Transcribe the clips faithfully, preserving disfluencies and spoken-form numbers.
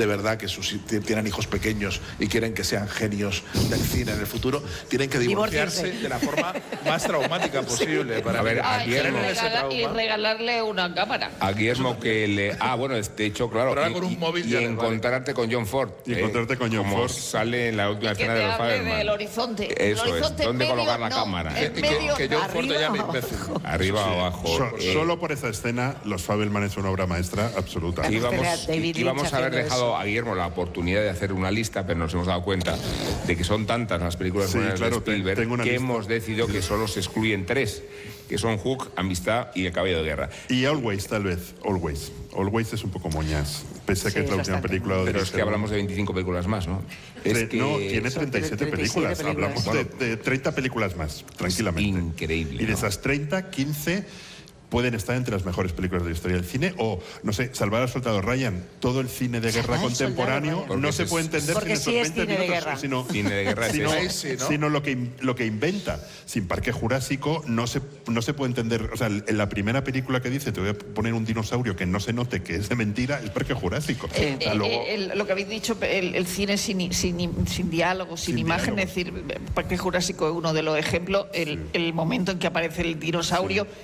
de verdad que sus, tienen hijos pequeños y quieren que sean genios del cine en el futuro, tienen que divorciarse de la forma más traumática posible. Sí. Para a ver, a Guillermo, y, regala, y regalarle una cámara. A Guillermo que le... Ah, bueno, de hecho, claro. Pero ahora con un móvil y, y encontrarte con John Ford. Y encontrarte eh, con John como Ford. Sale en la última y que escena de los Fabelman. del horizonte. Eso el horizonte es, ¿dónde medio, colocar la no, cámara? En Que, medio, que John Ford te llame imbécil. Arriba o abajo. So, eh, solo por esa escena, Los Fabelman es una obra maestra absoluta. Íbamos, íbamos a haber dejado a Guillermo la oportunidad de hacer una lista, pero nos hemos dado cuenta de que son tantas las películas sí, buenas claro, de Spielberg que lista. hemos decidido que solo se excluyen tres, que son Hook, Amistad y El Caballo de Guerra. Y Always, tal vez. Always. Always es un poco moñas, pese a sí, que es la última película. Pero es que hablamos de veinticinco películas más, ¿no? Es que no, tiene treinta y siete películas. películas. Hablamos bueno, de, de treinta películas más, tranquilamente. Increíble. Y de ¿no? esas treinta, quince pueden estar entre las mejores películas de la historia del cine. O, no sé, Salvar al Soldado Ryan. Todo el cine de guerra contemporáneo no se puede entender sin esos veinte minutos. Sino, cine de guerra sino, es sí, ¿no? sino lo, que, lo que inventa. Sin Parque Jurásico no se, no se puede entender. O sea, en la primera película que dice, te voy a poner un dinosaurio que no se note que es de mentira, es Parque Jurásico. Eh, o sea, luego, eh, el, lo que habéis dicho, el, el cine sin, sin, sin diálogo, sin, sin imagen, diálogo. Es decir, Parque Jurásico es uno de los ejemplos, el, sí. el momento en que aparece el dinosaurio. Sí.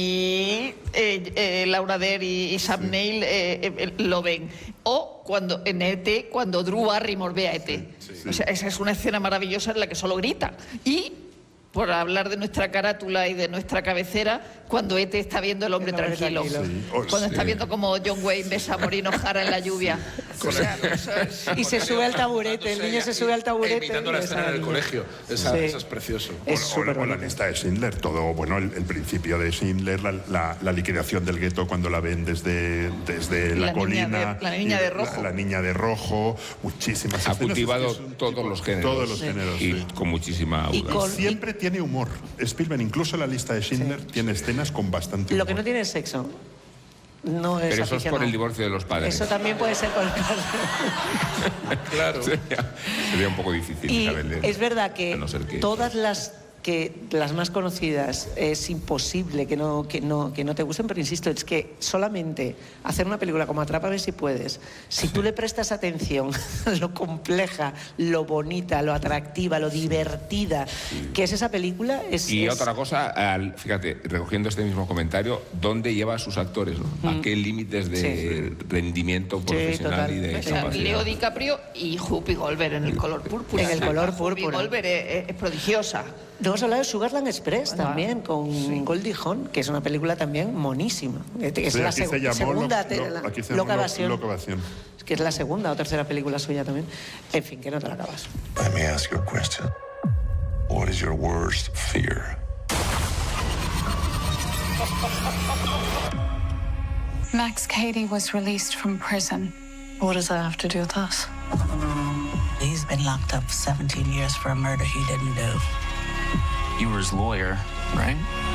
Y eh, eh, Laura Dern y, y Sam sí. Neill eh, eh, lo ven. O cuando en E T, cuando Drew Barrymore ve a E T. Sí, sí. O sea, esa es una escena maravillosa en la que solo grita. Y, por hablar de nuestra carátula y de nuestra cabecera, cuando E T está viendo El hombre tranquilo. Sí. Cuando sí. está viendo como John Wayne besa a Maureen O'Hara en la lluvia. O sea, eso es... Y se sube al taburete, el niño se sube al taburete. Imitando la escena en el colegio. Esa, sí. Eso es precioso. Es o, o, o la lista de Schindler, todo, bueno, el, el principio de Schindler, la, la, la liquidación del gueto cuando la ven desde, desde la, la colina. Niña de, la niña de rojo. La, la niña de rojo, muchísimas Ha escenas. cultivado es que es todos tipo, los géneros. Todos los géneros, Y sí. con muchísima audacia. Y con, siempre y... tiene humor. Spielberg, incluso la lista de Schindler, sí. tiene escenas con bastante humor. Lo que no tiene es sexo. No es Pero eso es por el divorcio de los padres. Eso también puede ser por el padre. Claro. Sería, sería un poco difícil. Y saberle, es verdad que, no ser que todas las que las más conocidas es imposible que no, que, no, que no te gusten, pero insisto, es que solamente hacer una película como Atrápame si puedes, si tú le prestas atención a lo compleja, lo bonita, lo atractiva, lo divertida sí. que es esa película... Es, y es... otra cosa, al, fíjate, recogiendo este mismo comentario, ¿dónde lleva a sus actores? ¿No? ¿A qué límites de sí. rendimiento profesional sí, y de capacidad? Leo DiCaprio y Whoopi Goldberg en El color púrpura. En El color púrpura. Whoopi Goldberg es, es prodigiosa. No hemos hablado de Sugarland Express bueno, también, con sí. Goldie Hawn, que es una película también monísima. Es sí, la seg se segunda lo, lo, aquí se Loca Evasión. Loca Evasión. Es que es la segunda o tercera película suya también. En fin, que no te la acabas. Let me ask you a question. What is your worst fear? Max Cady was released from prison. What does that have to do with us? He's been locked up seventeen years for a murder he didn't do. You were his lawyer, right?